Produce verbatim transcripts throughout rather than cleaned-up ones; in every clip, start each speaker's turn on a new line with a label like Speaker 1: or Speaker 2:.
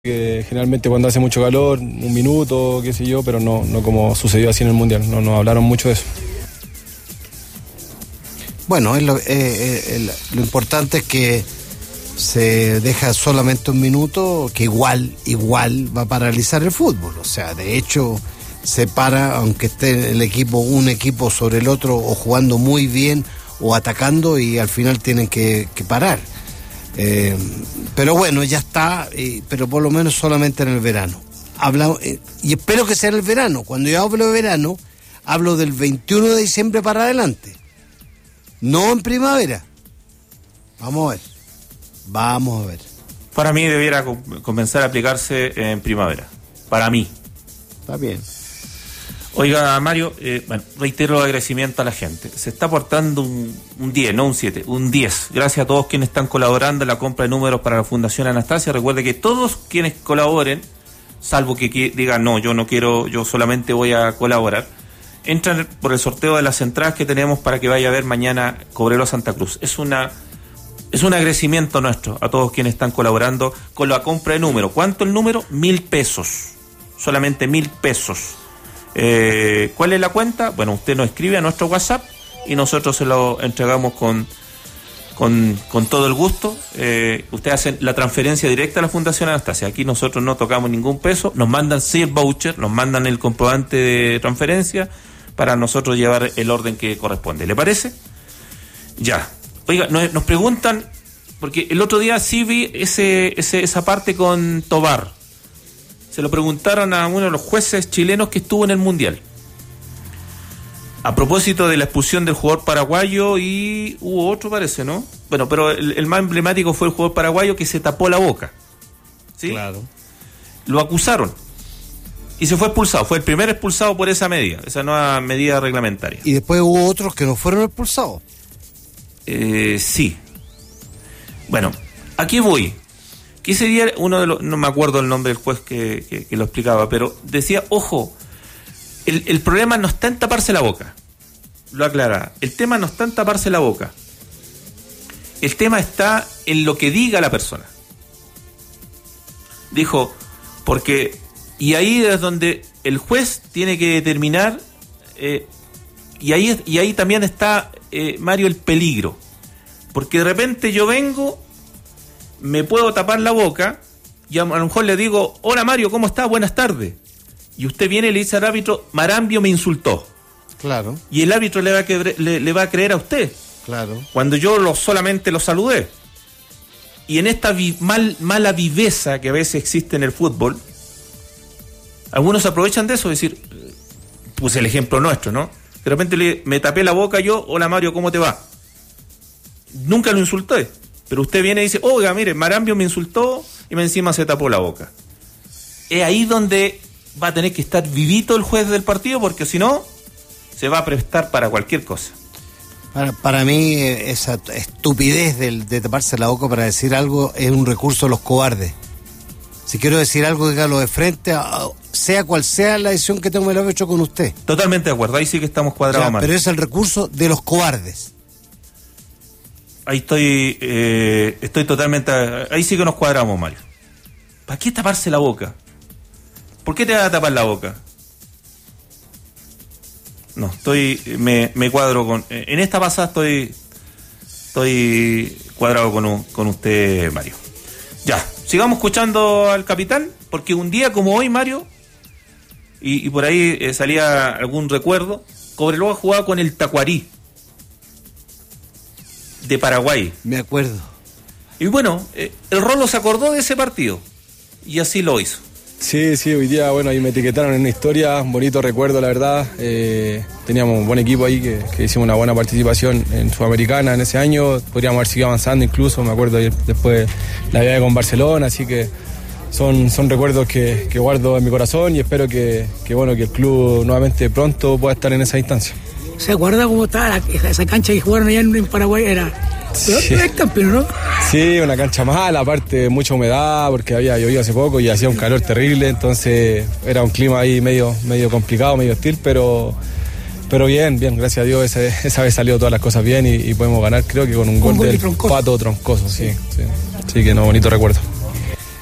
Speaker 1: Que generalmente cuando hace mucho calor, un minuto, qué sé yo, pero no, no como sucedió así en el Mundial, no nos hablaron mucho de eso.
Speaker 2: Bueno, es lo, eh, eh, lo importante es que se deja solamente un minuto, que igual, igual va a paralizar el fútbol. O sea, de hecho, se para, aunque esté el equipo, un equipo sobre el otro, o jugando muy bien, o atacando, y al final tienen que, que parar. Eh, pero bueno, ya está, eh, pero por lo menos solamente en el verano. Habla, eh, y espero que sea en el verano. Cuando yo hablo de verano, hablo del veintiuno de diciembre para adelante, no en primavera. Vamos a ver, vamos a ver.
Speaker 3: Para mí debiera comenzar a aplicarse en primavera, para mí.
Speaker 2: Está bien.
Speaker 3: Oiga, Mario, eh, bueno, reitero el agradecimiento a la gente. Se está aportando un, un diez, no un siete, un diez. Gracias a todos quienes están colaborando en la compra de números para la Fundación Anastasia. Recuerde que todos quienes colaboren, salvo que, que digan, no, yo no quiero, yo solamente voy a colaborar, entran por el sorteo de las entradas que tenemos para que vaya a ver mañana Cobreloa Santa Cruz. Es una es un agradecimiento nuestro a todos quienes están colaborando con la compra de números. ¿Cuánto el número? Mil pesos. Solamente mil pesos. Eh, ¿Cuál es la cuenta? Bueno, usted nos escribe a nuestro WhatsApp y nosotros se lo entregamos con con, con todo el gusto. Eh, ustedes hacen la transferencia directa a la Fundación Anastasia. Aquí nosotros no tocamos ningún peso. Nos mandan sí el voucher, nos mandan el comprobante de transferencia para nosotros llevar el orden que corresponde. ¿Le parece? Ya. Oiga, nos, nos preguntan, porque el otro día sí vi ese, ese, esa parte con Tobar. Se lo preguntaron a uno de los jueces chilenos que estuvo en el Mundial. A propósito de la expulsión del jugador paraguayo, y hubo otro, parece, ¿no? Bueno, pero el, el más emblemático fue el jugador paraguayo que se tapó la boca. ¿Sí?
Speaker 2: Claro.
Speaker 3: Lo acusaron y se fue expulsado. Fue el primer expulsado por esa medida, esa nueva medida reglamentaria.
Speaker 2: Y después hubo otros que no fueron expulsados.
Speaker 3: Eh, sí. Bueno, aquí voy. Que ese día uno de los, no me acuerdo el nombre del juez que, que, que lo explicaba, pero decía, ojo, el, el problema no está en taparse la boca. Lo aclara. El tema no está en taparse la boca. El tema está en lo que diga la persona. Dijo, porque, y ahí es donde el juez tiene que determinar, eh, y ahí y ahí también está, eh, Mario, el peligro. Porque de repente yo vengo, me puedo tapar la boca y a, a lo mejor le digo, hola Mario, ¿cómo estás? Buenas tardes. Y usted viene y le dice al árbitro, Marambio me insultó.
Speaker 2: Claro.
Speaker 3: Y el árbitro le va a, que, le, le va a creer a usted.
Speaker 2: Claro.
Speaker 3: Cuando yo lo, solamente lo saludé. Y en esta vi, mal, mala viveza que a veces existe en el fútbol, algunos aprovechan de eso, es decir, puse el ejemplo nuestro, ¿no? De repente le, me tapé la boca yo, hola Mario, ¿cómo te va? Nunca lo insulté. Pero usted viene y dice, oiga, mire, Marambio me insultó y me encima se tapó la boca. Es ahí donde va a tener que estar vivito el juez del partido, porque si no, se va a prestar para cualquier cosa.
Speaker 2: Para, para mí, esa estupidez de, de taparse la boca para decir algo es un recurso de los cobardes. Si quiero decir algo, dígalo de frente, sea cual sea la decisión que tengo el hecho con usted.
Speaker 3: Totalmente de acuerdo, ahí sí que estamos cuadrados,
Speaker 2: o sea, pero es el recurso de los cobardes.
Speaker 3: Ahí estoy, eh, estoy totalmente, ahí sí que nos cuadramos, Mario. ¿Para qué taparse la boca? ¿Por qué te vas a tapar la boca? No, estoy, me, me cuadro con, en esta pasada estoy, estoy cuadrado con, con usted, Mario. Ya, sigamos escuchando al capitán, porque un día como hoy, Mario, y, y por ahí eh, salía algún recuerdo, Cobreloa jugaba con el Tacuarí de Paraguay.
Speaker 2: Me acuerdo.
Speaker 3: Y bueno, eh, el Rolo se acordó de ese partido y así lo hizo.
Speaker 1: Sí, sí, hoy día, bueno, ahí me etiquetaron en una historia, un bonito recuerdo, la verdad. Eh, teníamos un buen equipo ahí que, que hicimos una buena participación en Sudamericana en ese año. Podríamos haber seguido avanzando incluso, me acuerdo después la viaje con Barcelona, así que son, son recuerdos que, que guardo en mi corazón y espero que, que, bueno, que el club nuevamente pronto pueda estar en esa instancia.
Speaker 4: ¿Se acuerda cómo estaba la, esa cancha que jugaron allá en, en Paraguay? Era sí. el campeón, ¿no?
Speaker 1: Sí, una cancha mala, aparte mucha humedad, porque había llovido hace poco y hacía un calor terrible, entonces era un clima ahí medio, medio complicado, medio hostil, pero, pero bien, bien, gracias a Dios esa, esa vez salió todas las cosas bien y, y podemos ganar, creo que con un, un gol del troncoso. Pato Troncoso, sí, sí, sí, que no, bonito recuerdo.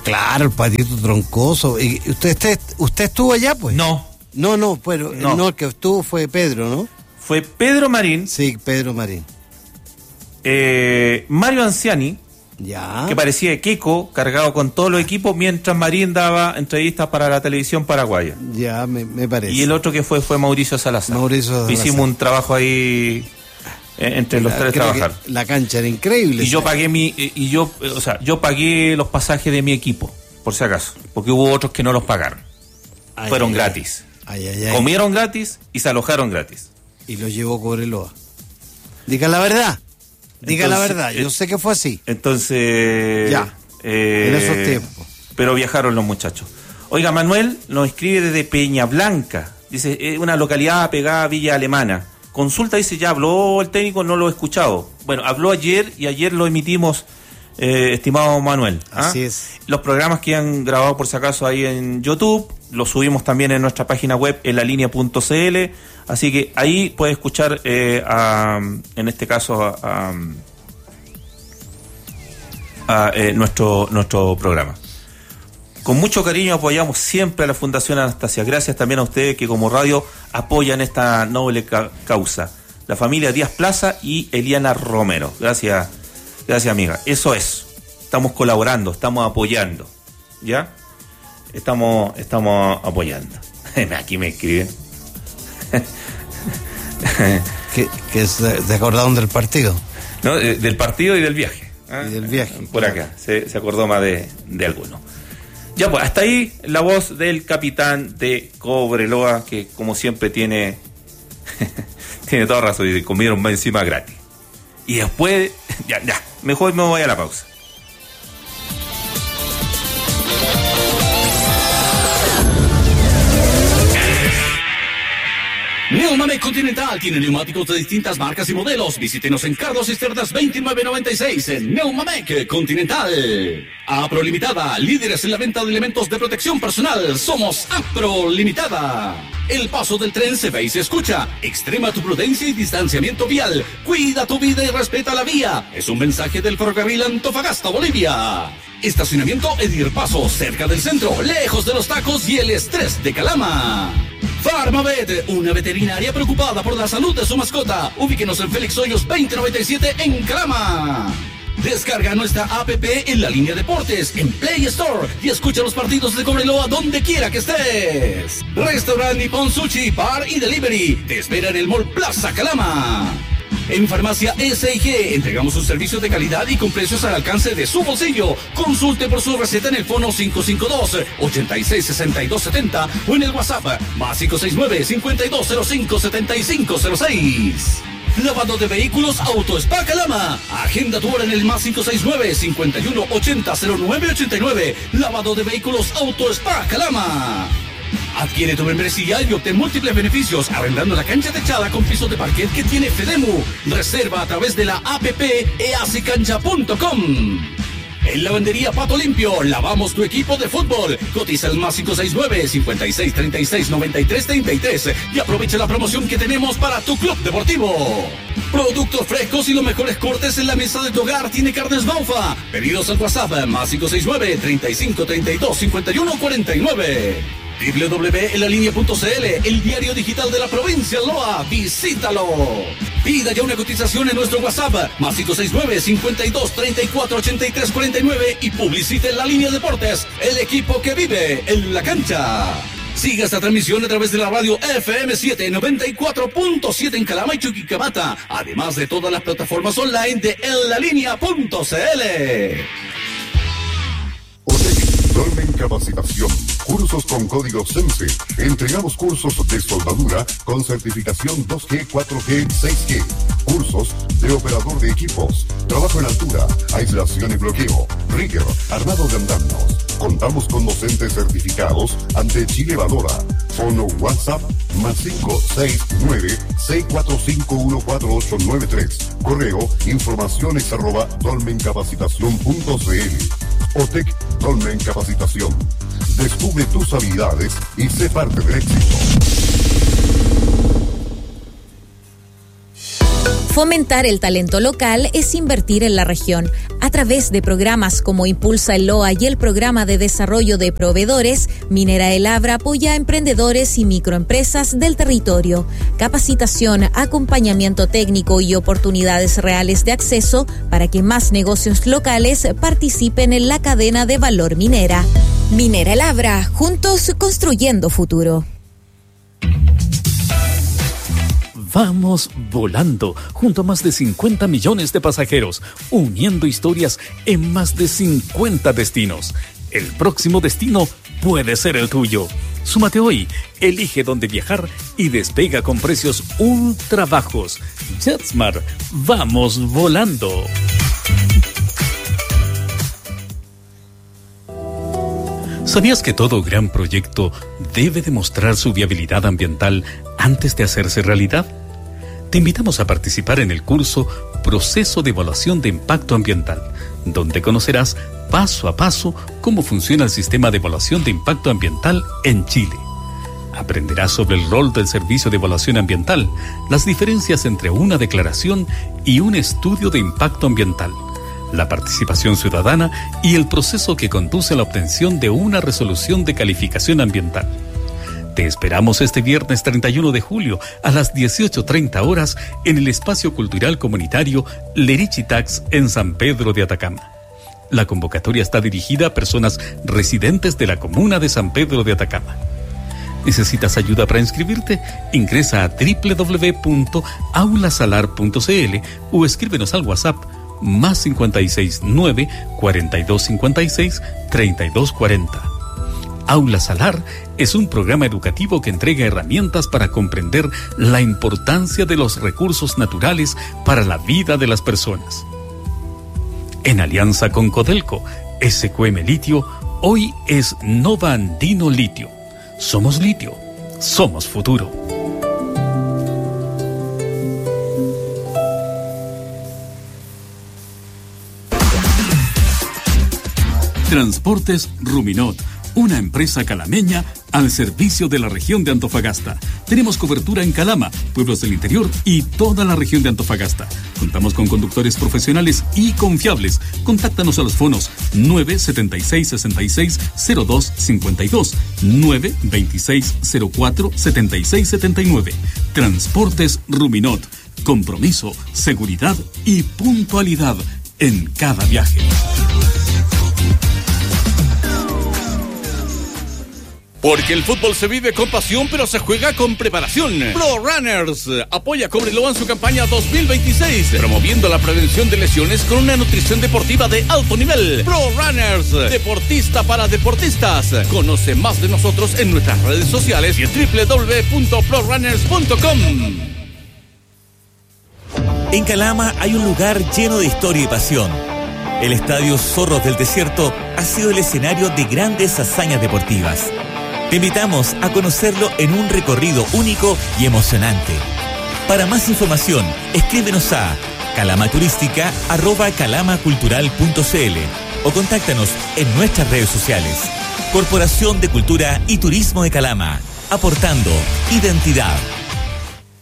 Speaker 2: claro, el Patito Troncoso. ¿Y usted, usted, usted estuvo allá, pues?
Speaker 3: No.
Speaker 2: No, no, pero
Speaker 3: No.
Speaker 2: no, el que estuvo fue Pedro, ¿no?
Speaker 3: Fue Pedro Marín,
Speaker 2: Sí, Pedro Marín.
Speaker 3: eh, Mario Anciani,
Speaker 2: Ya.
Speaker 3: que parecía Keiko, cargado con todos los equipos, mientras Marín daba entrevistas para la televisión paraguaya.
Speaker 2: Ya, me, me parece.
Speaker 3: Y el otro que fue fue Mauricio Salazar.
Speaker 2: Mauricio Salazar.
Speaker 3: Hicimos un trabajo ahí eh, entre los
Speaker 2: La-
Speaker 3: tres
Speaker 2: creo
Speaker 3: trabajar.
Speaker 2: que La cancha era increíble.
Speaker 3: Y yo
Speaker 2: sí.
Speaker 3: pagué mi eh, y yo eh, o sea, yo pagué los pasajes de mi equipo, por si acaso, porque hubo otros que no los pagaron.
Speaker 2: Ay,
Speaker 3: Fueron
Speaker 2: ay,
Speaker 3: gratis.
Speaker 2: Ay, ay, ay.
Speaker 3: Comieron gratis y se alojaron gratis.
Speaker 2: Y lo llevó Cobreloa. Diga la verdad. Diga la
Speaker 3: Entonces,
Speaker 2: verdad. Yo
Speaker 3: eh,
Speaker 2: sé que fue así.
Speaker 3: Entonces,
Speaker 2: Ya,
Speaker 3: eh,
Speaker 2: en esos tiempos.
Speaker 3: Pero viajaron los muchachos. Oiga, Manuel nos escribe desde Peña Blanca. Dice, es una localidad pegada a Villa Alemana. Consulta, dice, ya habló el técnico, no lo he escuchado. Bueno, habló ayer y ayer lo emitimos, eh, estimado Manuel. ¿ah?
Speaker 2: Así es.
Speaker 3: Los programas que han grabado por si acaso ahí en YouTube, los subimos también en nuestra página web, en la línea punto c l. Así que ahí puede escuchar, eh, a, en este caso, a, a, a, eh, nuestro, nuestro programa. Con mucho cariño apoyamos siempre a la Fundación Anastasia. Gracias también a ustedes que como radio apoyan esta noble ca- causa. La familia Díaz Plaza y Eliana Romero. Gracias, gracias amiga. Eso es. Estamos colaborando, estamos apoyando. ¿Ya? Estamos, estamos apoyando. Aquí me escriben.
Speaker 2: Que, que se, se acordaron del partido.
Speaker 3: ¿No? De- del partido y del viaje. ¿ah?
Speaker 2: Y del viaje,
Speaker 3: Por acá, se, se acordó más de, de alguno. Ya pues, hasta ahí la voz del capitán de Cobreloa, que como siempre tiene tiene toda razón, y comieron más encima gratis. Y después, ya, ya, mejor me voy a la pausa.
Speaker 5: Neumamec Continental tiene neumáticos de distintas marcas y modelos. Visítenos en Carlos Cisternas veintinueve noventa y seis en Neumamec Continental. Apro Limitada, líderes en la venta de elementos de protección personal. Somos Apro Limitada. El paso del tren se ve y se escucha. Extrema tu prudencia y distanciamiento vial. Cuida tu vida y respeta la vía. Es un mensaje del ferrocarril Antofagasta, Bolivia. Estacionamiento Edir Paso, cerca del centro, lejos de los tacos y el estrés de Calama. Farmavet, una veterinaria preocupada por la salud de su mascota. Ubíquenos en Félix Hoyos veinte noventa y siete en Calama. Descarga nuestra app en la línea Deportes, en Play Store, y escucha los partidos de Cobreloa donde quiera que estés. Restaurant Nippon Sushi, Bar y Delivery te espera en el Mall Plaza Calama. En Farmacia S I G entregamos un servicio de calidad y con precios al alcance de su bolsillo. Consulte por su receta en el fono cinco cinco dos, ocho seis, seis dos siete cero o en el WhatsApp más cinco seis nueve, cinco dos cero cinco, siete cinco cero seis. Lavado de vehículos Auto Spa Calama. Agenda tu hora en el más cinco seis nueve, cinco uno ochenta, cero nueve ochenta y nueve. Lavado de vehículos Auto Spa Calama. Adquiere tu membresía y obtén múltiples beneficios arrendando la cancha techada con pisos de parquet que tiene Fedemu. Reserva a través de la app eacicancha punto com. En Lavandería Pato Limpio, lavamos tu equipo de fútbol. Cotiza el más cinco seis nueve, cinco seis, treinta y seis, noventa y tres, treinta y tres y aprovecha la promoción que tenemos para tu club deportivo. Productos frescos y los mejores cortes en la mesa de tu hogar tiene Carnes Baufa. Pedidos al WhatsApp más cinco seis nueve, treinta y cinco, treinta y dos, cincuenta y uno cuarenta y nueve. doble u doble u doble u punto en la línea punto c l, el diario digital de la provincia Loa. Visítalo. Pida ya una cotización en nuestro WhatsApp más cinco seis nueve, cincuenta y dos, treinta y cuatro, ochenta y tres, cuarenta y nueve y publicite en la línea Deportes, el equipo que vive en la cancha. Siga esta transmisión a través de la radio F M siete noventa y cuatro punto siete en Calama y Chuquicamata, además de todas las plataformas online de en la línea punto c l.
Speaker 6: Dolmen Capacitación. Cursos con código SENSE. Entregamos cursos de soldadura con certificación dos G, cuatro G, seis G. Cursos de operador de equipos. Trabajo en altura, aislación y bloqueo. Rigger, armado de andamios. Contamos con docentes certificados ante Chile Valora. Fono WhatsApp más cinco seis nueve, seis cuatro cinco, uno cuatro ocho nueve tres. Correo informaciones arroba dolmencapacitación punto c l. OTEC Dolmen Capacitación. Descubre tus habilidades y sé parte del éxito.
Speaker 7: Fomentar el talento local es invertir en la región. A través de programas como Impulsa el Loa y el Programa de Desarrollo de Proveedores, Minera El Abra apoya a emprendedores y microempresas del territorio. Capacitación, acompañamiento técnico y oportunidades reales de acceso para que más negocios locales participen en la cadena de valor minera. Minera El Abra, juntos construyendo futuro.
Speaker 8: Vamos volando junto a más de cincuenta millones de pasajeros, uniendo historias en más de cincuenta destinos. El próximo destino puede ser el tuyo. Súmate hoy, elige dónde viajar y despega con precios ultra bajos. JetSmart, vamos volando. ¿Sabías que todo gran proyecto debe demostrar su viabilidad ambiental antes de hacerse realidad? Te invitamos a participar en el curso Proceso de Evaluación de Impacto Ambiental, donde conocerás paso a paso cómo funciona el sistema de evaluación de impacto ambiental en Chile. Aprenderás sobre el rol del Servicio de Evaluación Ambiental, las diferencias entre una declaración y un estudio de impacto ambiental, la participación ciudadana y el proceso que conduce a la obtención de una resolución de calificación ambiental. Te esperamos este viernes treinta y uno de julio a las dieciocho treinta horas en el Espacio Cultural Comunitario Lerichitax en San Pedro de Atacama. La convocatoria está dirigida a personas residentes de la comuna de San Pedro de Atacama. ¿Necesitas ayuda para inscribirte? Ingresa a doble u doble u doble u punto aulasalar punto c l o escríbenos al WhatsApp más cinco seis nueve, cuarenta y dos cincuenta y seis, treinta y dos cuarenta. Aula Salar es un programa educativo que entrega herramientas para comprender la importancia de los recursos naturales para la vida de las personas. En alianza con Codelco, S Q M Litio, hoy es Nova Andino Litio. Somos litio, somos futuro. Transportes Ruminot, una empresa calameña al servicio de la región de Antofagasta. Tenemos cobertura en Calama, pueblos del interior y toda la región de Antofagasta. Contamos con conductores profesionales y confiables. Contáctanos a los fonos nueve siete seis, seis seis, cero dos cinco dos, nueve dos seis, cero cuatro, siete seis siete nueve. Transportes Ruminot. Compromiso, seguridad y puntualidad en cada viaje.
Speaker 5: Porque el fútbol se vive con pasión, pero se juega con preparación. Pro Runners apoya Cobreloa en su campaña dos mil veintiséis, promoviendo la prevención de lesiones con una nutrición deportiva de alto nivel. Pro Runners, deportista para deportistas. Conoce más de nosotros en nuestras redes sociales y en doble u doble u doble u punto pro runners punto com.
Speaker 9: En Calama hay un lugar lleno de historia y pasión. El Estadio Zorros del Desierto ha sido el escenario de grandes hazañas deportivas. Te invitamos a conocerlo en un recorrido único y emocionante. Para más información, escríbenos a calamaturística arroba calamacultural punto c l o contáctanos en nuestras redes sociales. Corporación de Cultura y Turismo de Calama, aportando identidad.